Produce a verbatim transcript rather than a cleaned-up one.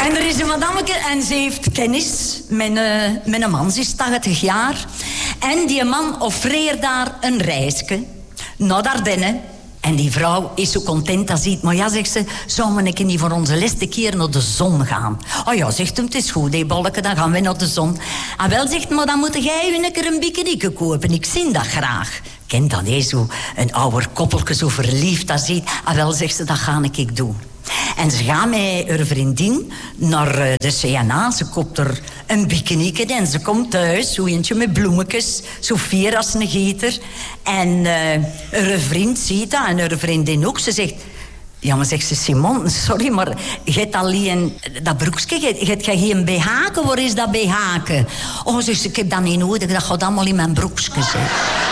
En er is een madameke en ze heeft kennis met, uh, met een man. Ze is tachtig jaar. En die man offreert daar een reisje naar de Ardennen. En die vrouw is zo content dat ze ziet. Maar ja, zegt ze, zou we een keer niet voor onze laatste keer naar de zon gaan? Oh ja, zegt hem, het is goed, hé bolleke, dan gaan we naar de zon. En wel, zegt maar dan moet jij u een keer een bikini kopen. Ik zie dat graag. Kent dat, hé, zo een ouder koppelke, zo verliefd dat ziet. En wel, zegt ze, dat ga ik doen. En ze gaat met haar vriendin naar de C N A. Ze koopt er een bikinieke en ze komt thuis. Zo eentje met bloemetjes, zo fier als een gieter. En uh, haar vriend ziet dat en haar vriendin ook. Ze zegt... Ja, maar zegt ze, Simon, sorry, maar je hebt alleen dat broekje, je hebt geen B H-ken. Waar is dat B H-ken? Oh, zegt ze, ik heb dat niet nodig, dat gaat allemaal in mijn broekje, zeg.